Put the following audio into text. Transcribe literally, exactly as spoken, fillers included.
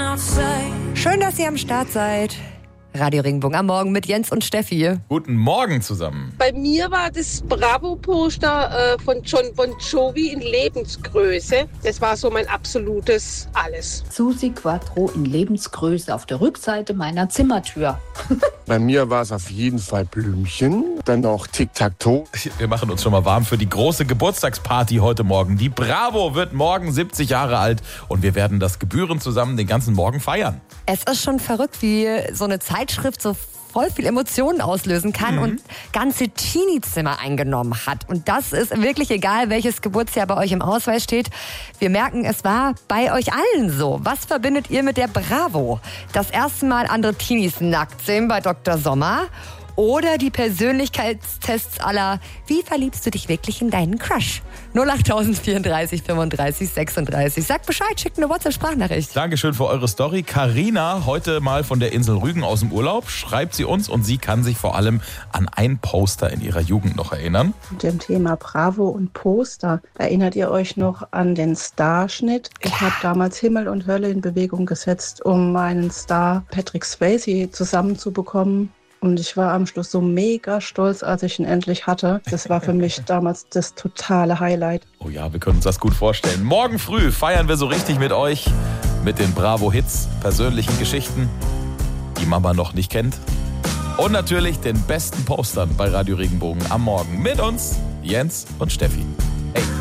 Schön, dass ihr am Start seid. Radio Regenbogen am Morgen mit Jens und Steffi. Guten Morgen zusammen. Bei mir war das Bravo-Poster äh, von John Bon Jovi in Lebensgröße. Das war so mein absolutes Alles. Susi Quattro in Lebensgröße auf der Rückseite meiner Zimmertür. Bei mir war es auf jeden Fall Blümchen, dann auch Tic-Tac-Toe. Wir machen uns schon mal warm für die große Geburtstagsparty heute Morgen. Die Bravo wird morgen siebzig Jahre alt und wir werden das gebührend zusammen den ganzen Morgen feiern. Es ist schon verrückt, wie so eine Zeitschrift so voll viel Emotionen auslösen kann mhm. und ganze Teenie-Zimmer eingenommen hat. Und das ist wirklich egal, welches Geburtsjahr bei euch im Ausweis steht. Wir merken, es war bei euch allen so. Was verbindet ihr mit der Bravo? Das erste Mal andere Teenies nackt sehen bei Doktor Sommer? Oder die Persönlichkeitstests aller, wie verliebst du dich wirklich in deinen Crush? null acht vierunddreißig fünfunddreißig sechsunddreißig. Sagt Bescheid, schickt eine WhatsApp-Sprachnachricht. Dankeschön für eure Story. Carina, heute mal von der Insel Rügen aus dem Urlaub, schreibt sie uns und sie kann sich vor allem an ein Poster in ihrer Jugend noch erinnern. Mit dem Thema Bravo und Poster, erinnert ihr euch noch an den Starschnitt? Ich habe damals Himmel und Hölle in Bewegung gesetzt, um meinen Star Patrick Swayze zusammenzubekommen. Und ich war am Schluss so mega stolz, als ich ihn endlich hatte. Das war für mich damals das totale Highlight. Oh ja, wir können uns das gut vorstellen. Morgen früh feiern wir so richtig mit euch. Mit den Bravo-Hits, persönlichen Geschichten, die Mama noch nicht kennt. Und natürlich den besten Postern bei Radio Regenbogen am Morgen. Mit uns, Jens und Steffi. Hey.